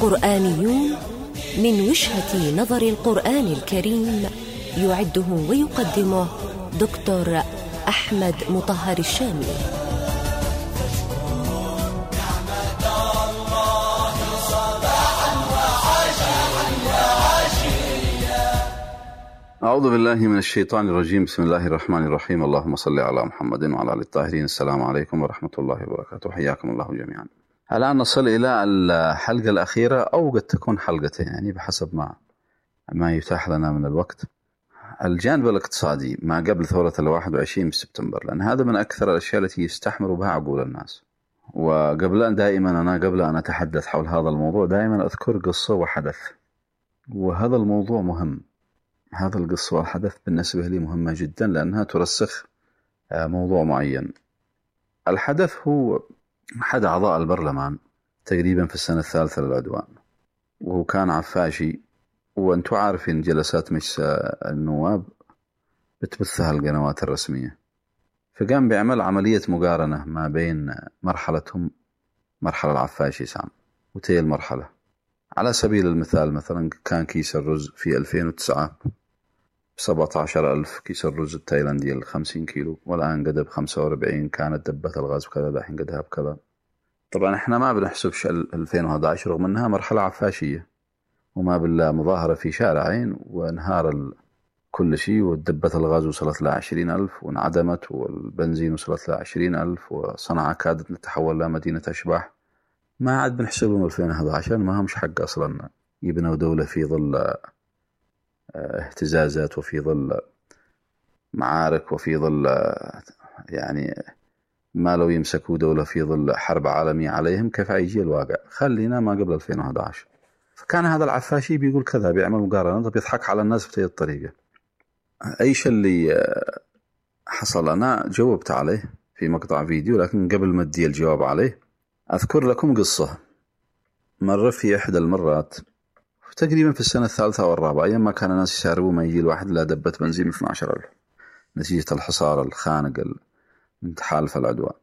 قرآنيون من وجهة نظر القرآن الكريم، يعده ويقدمه دكتور أحمد مطهر الشامي. أعوذ بالله من الشيطان الرجيم. بسم الله الرحمن الرحيم. اللهم صل على محمد وعلى آله الطاهرين. السلام عليكم ورحمة الله وبركاته. حياكم الله جميعا. الآن نصل إلى الحلقة الأخيرة، أو قد تكون حلقتين، يعني بحسب ما يتاح لنا من الوقت. الجانب الاقتصادي ما قبل ثورة 21 سبتمبر، لأن هذا من أكثر الأشياء التي يستحمر بها عقول الناس. وقبل أن أتحدث حول هذا الموضوع دائما أذكر قصة وحدث، وهذا الموضوع مهم. هذا القصة والحدث بالنسبة لي مهمة جدا، لأنها ترسخ موضوع معين. الحدث هو أحد أعضاء البرلمان تقريبا في السنة الثالثة للعدوان، وهو كان عفاشي. وأنتوا عارفين جلسات مجلس النواب بتبثها القنوات الرسمية، فقام بيعمل عملية مقارنة ما بين مرحلتهم، مرحلة العفاشي سام وتي المرحلة. على سبيل المثال، مثلا كان كيس الرز في 2009 ب17,000 كيس الرز التايلاندي 50 كيلو، والآن قد ب45. كانت دبة الغاز بكذا، الحين قدها بكذا. طبعا احنا ما بنحسبش 2011 رغم انها مرحلة عفاشية، وما بالله مظاهرة في شارعين وانهار كل شيء، والدبة الغاز وصلت ل 20,000 وانعدمت، والبنزين وصلت ل 20,000، وصنعاء كادت نتحول لمدينة أشباح. ما عاد بنحسبهم 2011، ما همش حق أصلا يبنوا دولة في ظل اهتزازات، وفي ظل معارك، وفي ظل يعني ما لو يمسكوا دولة في ظل حرب عالمية عليهم كيف يجي الواقع. خلينا ما قبل 2011. فكان هذا العفاشي بيقول كذا، بيعمل مقارنة، بيضحك على الناس بهذه الطريقة. أيش اللي حصل؟ أنا جاوبت عليه في مقطع فيديو، لكن قبل ما أدي الجواب عليه أذكر لكم قصة. مرة في إحدى المرات تقريبا في السنة الثالثة أو الرابعة، أيام ما كان الناس يساربوا ما يجي الواحد لا دبة بنزين 12,000 نتيجة الحصار الخانق من تحالف العدوان.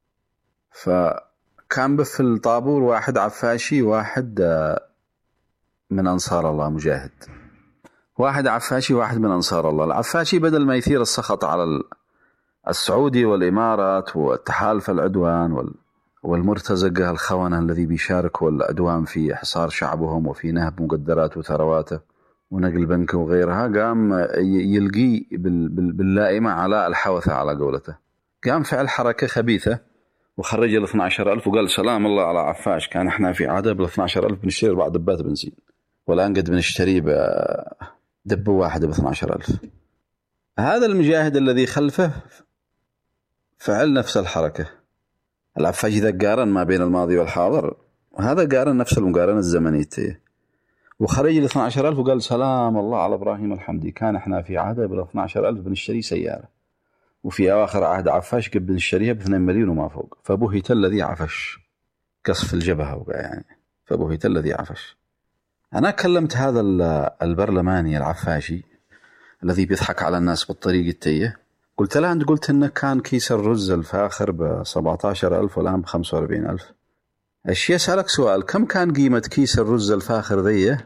فكان في الطابور واحد عفاشي، واحد من أنصار الله، مجاهد. واحد عفاشي، واحد من أنصار الله. العفاشي بدل ما يثير السخط على السعودي والإمارات والتحالف العدوان والمرتزقة الخونة الذي بيشاركوا العدوان في حصار شعبهم وفي نهب مقدرات وثرواته ونقل بنك وغيرها، قام يلقي باللائمة على الحوثة على قولته. قام فعل حركة خبيثة وخرج 12,000 وقال سلام الله على عفاش. كان احنا في عادة 12,000 بنشتري 4 دبات بنزين، والآن قد بنشتري دبة واحدة 12,000. هذا المجاهد الذي خلفه فعل نفس الحركة. العفاش إذا قارن ما بين الماضي والحاضر، وهذا قارن نفس المقارنة الزمنية، وخرج 12,000 وقال سلام الله على إبراهيم الحمدي. كان احنا في عهده 12,000 بنشتري سيارة، وفي أواخر عهد عفاش قبل نشتريها ب2 مليون وما فوق. فبهت الذي عفش، قصف الجبهة وقع يعني. فبهت الذي عفش. أنا كلمت هذا البرلماني العفاشي الذي بيضحك على الناس بالطريقة التيه، قلت له: أنت قلت إنك كان كيس الرز الفاخر ب17,000 والآن ب45,000. الشيء أسألك سؤال، كم كان قيمة كيس الرز الفاخر ذي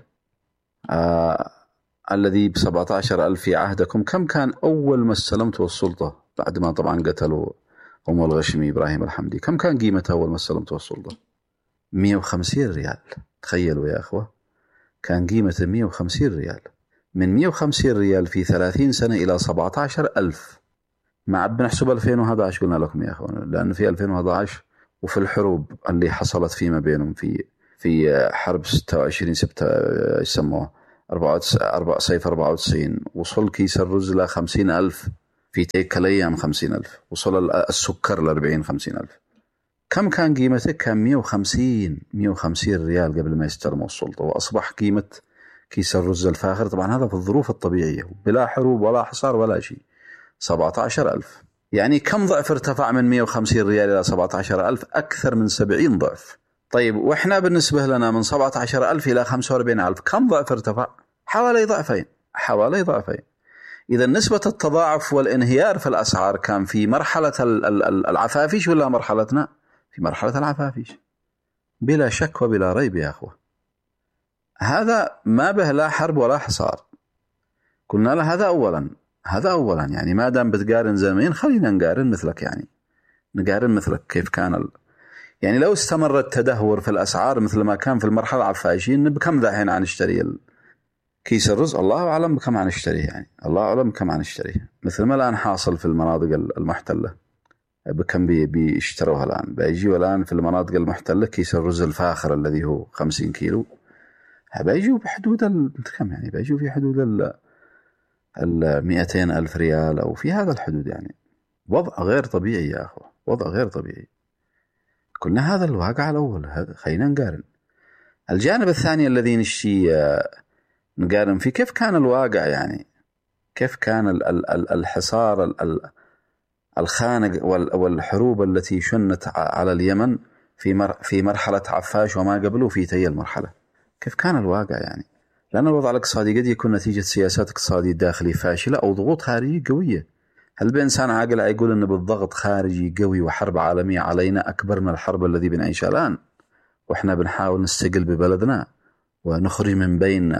الذي ب17,000 في عهدكم؟ كم كان أول ما استلمتوا السلطة بعد ما طبعا قتلوا أم الغشمي إبراهيم الحمدي؟ كم كان قيمتها أول ما استلمتوا السلطة؟ 150 ريال. تخيلوا يا أخوة، كان قيمة 150 ريال. من 150 ريال في 30 سنة إلى 17,000. ما عاد بنحسب 2011 قلنا لكم يا أخوان، لأن في 2011 وفي الحروب اللي حصلت فيما بينهم في حرب 26 سبتمبر يسموها 94 وصل كيس الرز ل 50,000 في تلك الأيام. 50,000 وصل السكر ل 40-50,000. كم كان قيمته؟ كان 150 ريال قبل ما يستلموا السلطة، وأصبح قيمة كيس الرز الفاخر طبعا هذا في الظروف الطبيعية بلا حروب ولا حصار ولا شيء 17,000. يعني كم ضعف ارتفع من 150 ريال إلى 17,000؟ أكثر من 70 ضعف. طيب وإحنا بالنسبة لنا من 17,000 إلى 45,000 كم ضعف ارتفع؟ حوالي ضعفين. إذا نسبة التضاعف والانهيار في الأسعار كان في مرحلة العفافيش ولا مرحلتنا؟ في مرحلة العفافيش بلا شك وبلا ريب يا أخوة. هذا ما به لا حرب ولا حصار. قلنا له هذا أولا يعني ما دام بتقارن زمين خلينا نقارن مثلك، يعني نقارن مثلك كيف كان يعني لو استمر التدهور في الأسعار مثل ما كان في المرحلة العفاشين بكم ذحين عن نشتري كيس الرز؟ الله أعلم بكم عن نشتريه، يعني الله أعلم بكم عن نشتريه، مثل ما الآن حاصل في المناطق المحتلة بكم بيشتروها الآن. بيجيوا الآن في المناطق المحتلة كيس الرز الفاخر الذي هو 50 كيلو بيجيوا بحدود كم، يعني بيجيوا في حدود 200,000 ريال أو في هذا الحدود. يعني وضع غير طبيعي يا أخوة، وضع غير طبيعي. قلنا هذا الواقع الأول، هذا خلينا نقارن. الجانب الثاني الذي نشتي نقارن فيه كيف كان الواقع، يعني كيف كان الحصار الخانق والحروب التي شنت على اليمن في مرحلة عفاش وما قبله في تلك المرحلة، كيف كان الواقع. يعني لأن الوضع الاقتصادي قد يكون نتيجة سياسات اقتصادية داخلية فاشلة أو ضغوط خارجية قوية. هل بإنسان عاقل يقول أن بالضغط خارجي قوي وحرب عالمية علينا أكبر من الحرب الذي بنعيشها الآن، وإحنا بنحاول نستقل ببلدنا ونخرج من بين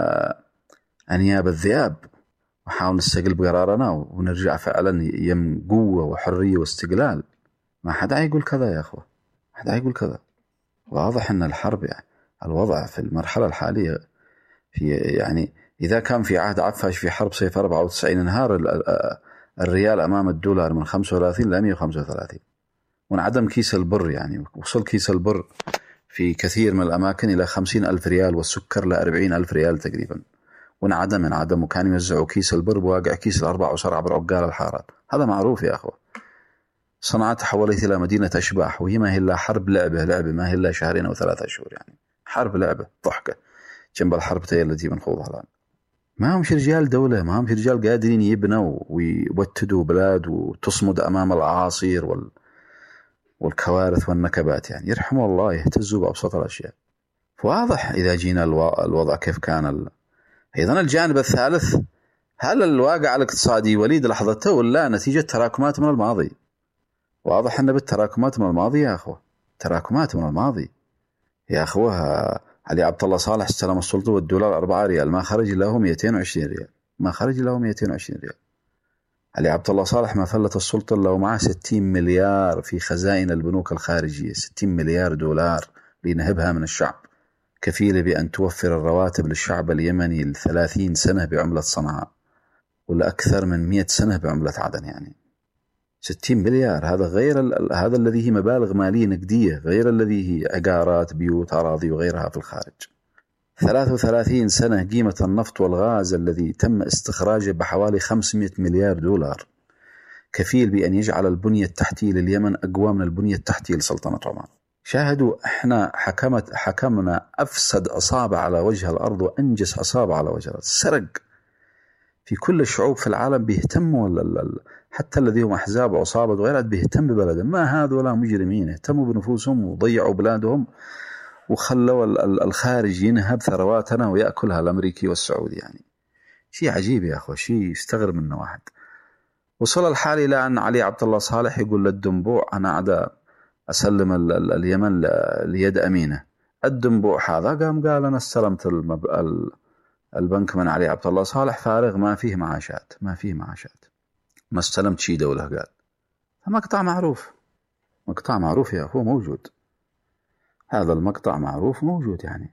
أنياب الذئاب ونحاول نستقل بقرارنا ونرجع فعلا يم قوة وحرية واستقلال؟ ما حدا يقول كذا يا أخوة، حدا يقول كذا. واضح أن الحرب يعني الوضع في المرحلة الحالية يعني إذا كان في عهد عفاش في حرب صيف 94 انهار الريال أمام الدولار من 35 ل 135، وانعدم كيس البر، يعني وصل كيس البر في كثير من الأماكن إلى 50,000 ريال والسكر ل 40,000 ريال تقريبا، وانعدم وكانوا يوزعوا كيس البر بواقع كيس الأربع وصار عبر عقال الحارات. هذا معروف يا أخوة. صنعاء تحولت إلى مدينة أشباح، وهي ما هي إلا حرب لعبة ما هي إلا 2 أو 3 شهور، يعني حرب لعبة ضحكة جنب الحربتين التي بنخوضها الآن. ما همش رجال دولة، ما همش رجال قادرين يبنوا ويوتدوا بلاد وتصمد أمام الأعاصير والكوارث والنكبات، يعني يرحموا الله يهتزوا بأبسط الأشياء. واضح إذا جينا الوضع كيف كان. أيضا الجانب الثالث، هل الواقع الاقتصادي وليد لحظته ولا نتيجة تراكمات من الماضي؟ واضح أن بالتراكمات من الماضي يا أخوة، تراكمات من الماضي يا أخوة. علي عبد الله صالح استلم السلطة والدولار 4 ريال، ما خرج له 220 ريال، ما خرج له 220 ريال. علي عبد الله صالح ما فلت السلطة لو معه 60 مليار في خزائن البنوك الخارجية، 60 مليار دولار لينهبها من الشعب، كفيلة بأن توفر الرواتب للشعب اليمني 30 سنة بعملة صنعاء، ولا أكثر من 100 سنة بعملة عدن. يعني 60 مليار، هذا غير هذا الذي هي مبالغ مالية نقدية، غير الذي هي عقارات بيوت أراضي وغيرها في الخارج. 33 سنة قيمة النفط والغاز الذي تم استخراجه بحوالي 500 مليار دولار، كفيل بأن يجعل البنية التحتية لليمن أقوى من البنية التحتية لسلطنة عمان. شاهدوا، احنا حكمنا أفسد أصابع على وجه الأرض وأنجس أصابع على وجه الأرض. سرق في كل الشعوب في العالم بيهتموا، حتى الذي هم أحزاب وعصابة وغيرها بيهتم ببلده. ما هذا ولا مجرمين اهتموا بنفوسهم وضيعوا بلادهم وخلوا الخارج ينهب ثرواتنا ويأكلها الأمريكي والسعودي. يعني شيء عجيب يا أخوة، شيء يستغرب منه واحد. وصل الحال إلى أن علي عبد الله صالح يقول للدنبوع أنا عدا أسلم اليمن ليد أمينة. الدنبوع هذا قال أنا استلمت البنك من علي عبد الله صالح فارغ، ما فيه معاشات، ما استلمت شيء دولة. قال مقطع معروف يا أخوة، موجود هذا المقطع، معروف موجود. يعني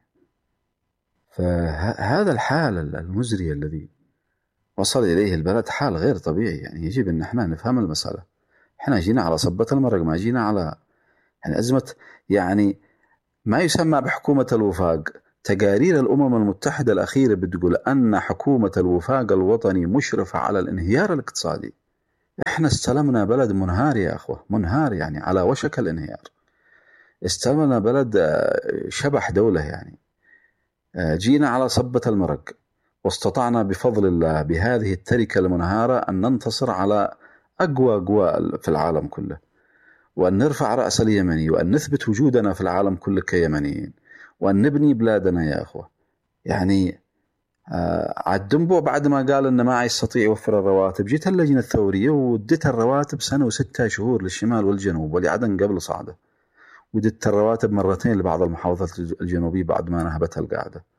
فهذا الحال المزري الذي وصل إليه البلد حال غير طبيعي. يعني يجب أن احنا نفهم المسألة. احنا جينا على صبة المرق، ما جينا على يعني أزمة، يعني ما يسمى بحكومة الوفاق. تقارير الأمم المتحدة الأخيرة بتقول أن حكومة الوفاق الوطني مشرفة على الانهيار الاقتصادي. احنا استلمنا بلد منهار يا أخوة، منهار، يعني على وشك الانهيار. استلمنا بلد شبح دولة. يعني جينا على صبة المرق واستطعنا بفضل الله بهذه التركة المنهارة أن ننتصر على أقوى في العالم كله، وأن نرفع رأس اليمني، وأن نثبت وجودنا في العالم كله كيمنيين، وأن نبني بلادنا يا أخوة. يعني الدنبوع بعد ما قال أنه ما يستطيع يوفر الرواتب، جيت اللجنة الثورية ودت الرواتب 1 و6 شهور للشمال والجنوب ولعدن قبل صعده، ودت الرواتب 2 مرتين لبعض المحافظات الجنوبية بعد ما نهبتها القاعدة،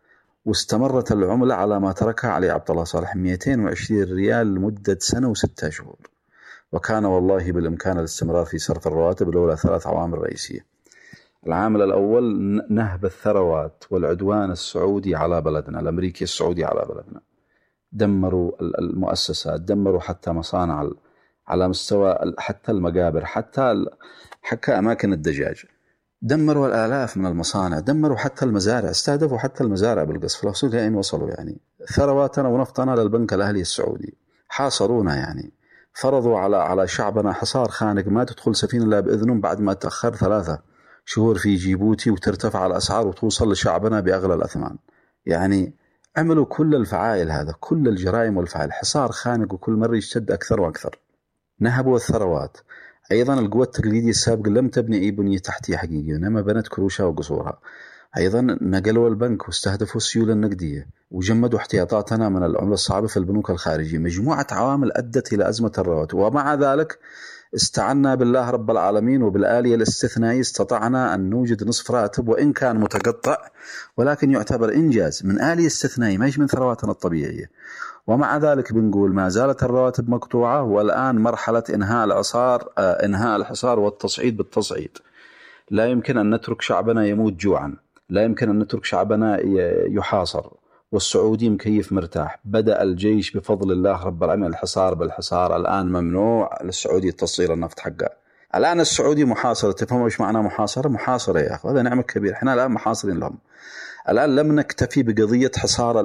واستمرت العملة على ما تركها علي عبد الله صالح 220 ريال لمدة سنة و6 شهور. وكان والله بالإمكان الاستمرار في صرف الرواتب لولا 3 عوامل رئيسية. العامل الأول نهب الثروات والعدوان السعودي على بلدنا، الأمريكي السعودي على بلدنا. دمروا المؤسسات، دمروا حتى مصانع على مستوى حتى المقابر، حتى أماكن الدجاج، دمروا الآلاف من المصانع، دمروا حتى المزارع، استهدفوا حتى المزارع بالقصف الأصول لأين وصلوا. يعني ثرواتنا ونفطنا للبنك الأهلي السعودي، حاصرونا، يعني فرضوا على شعبنا حصار خانق، ما تدخل سفينة إلا بإذنهم بعد ما تأخر 3 شهور في جيبوتي، وترتفع الأسعار وتوصل لشعبنا بأغلى الأثمان. يعني عملوا كل الفعائل، هذا كل الجرائم والفعائل، حصار خانق، وكل مرة يشتد أكثر وأكثر. نهبوا الثروات. أيضا القوى التقليدية السابقة لم تبني أي بنية تحتية حقيقية، إنما بنت كروشها وقصورها. أيضا نقلوا البنك واستهدفوا السيولة النقدية، وجمدوا احتياطاتنا من العملة الصعبة في البنوك الخارجية. مجموعة عوامل أدت إلى أزمة الرواتب، ومع ذلك استعنا بالله رب العالمين وبالآلية الاستثنائية استطعنا أن نوجد نصف راتب، وإن كان متقطع ولكن يعتبر إنجاز من آلية استثنائية، ما من ثرواتنا الطبيعية. ومع ذلك بنقول ما زالت الرواتب مقطوعة، والآن مرحلة إنهاء الحصار والتصعيد بالتصعيد. لا يمكن أن نترك شعبنا يموت جوعا، لا يمكن أن نترك شعبنا يحاصر، والسعودي مكيف مرتاح. بدأ الجيش بفضل الله رب العالمين الحصار بالحصار، الآن ممنوع للسعودي تصدير النفط حقه. الآن السعودي محاصرة، تفهموا إيش معنى محاصرة يا أخي؟ هذا نعمة كبيرة، إحنا الآن محاصرين لهم. الآن لم نكتفي بقضية حصار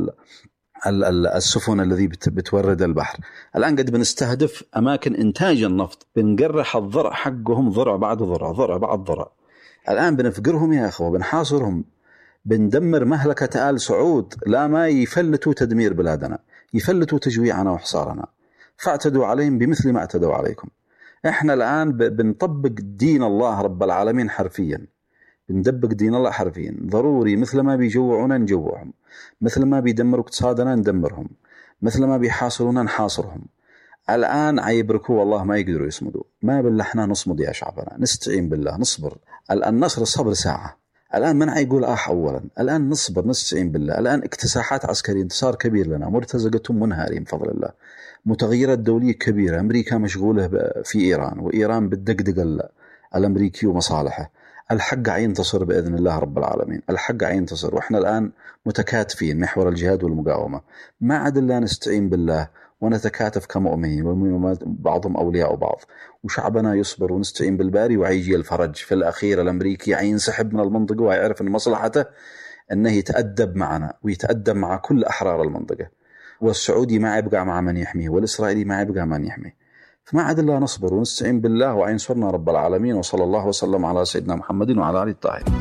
السفن الذي بتورد البحر، الآن قد بنستهدف أماكن إنتاج النفط، بنقرح الضرع حقهم ضرع بعد ضرع، ضرع بعد ضرع. الآن بنفقرهم يا أخوة، بنحاصرهم، بندمر مهلكة آل سعود، لا ما يفلتوا تدمير بلادنا، يفلتوا تجويعنا وحصارنا، فاعتدوا عليهم بمثل ما اعتدوا عليكم. إحنا الآن بنطبق دين الله رب العالمين حرفيا، بندبق دين الله حرفيا. ضروري مثل ما بيجوعونا نجوعهم، مثل ما بيدمروا اقتصادنا ندمرهم، مثل ما بيحاصرونا نحاصرهم. الآن عيبركوا والله ما يقدروا يصمدوا. ما بالله احنا نصمد يا شعبنا، نستعين بالله، نصبر. النصر الصبر ساعة. الآن من يقول أولا، الآن نصبر نستعين بالله. الآن اكتساحات عسكرية، انتصار كبير لنا، مرتزقتهم منهارين بفضل الله. متغيرات دولية كبيرة، أمريكا مشغولة في إيران، وإيران بتدقدق الأمريكي ومصالحه. الحق عينتصر بإذن الله رب العالمين، الحق عينتصر. وإحنا الآن متكاتفين محور الجهاد والمقاومة، ما عاد إلا نستعين بالله ونتكاتف كمؤمنين، بعضهم أولياء بعض، وشعبنا يصبر ونستعين بالباري وعيجي الفرج. في الأخير الأمريكي عينسحب من المنطقة، ويعرف أن مصلحته أنه يتأدب معنا ويتأدب مع كل أحرار المنطقة، والسعودي ما يبقى مع من يحميه، والإسرائيلي ما يبقى من يحميه. فما عاد الله نصبر ونستعين بالله وعينصرنا رب العالمين. وصلى الله وسلم على سيدنا محمد وعلى آله الطاهرين.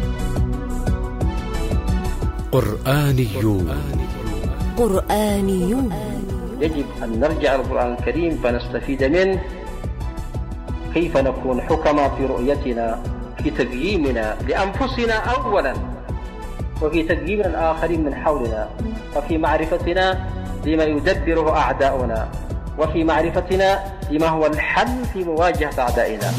قرآنيون. يجب أن نرجع للقرآن الكريم فنستفيد منه، كيف نكون حكما في رؤيتنا، في تقييمنا لأنفسنا أولا، وفي تقييم الآخرين من حولنا، وفي معرفتنا لما يدبره أعداؤنا، وفي معرفتنا لما هو الحل في مواجهة أعدائنا.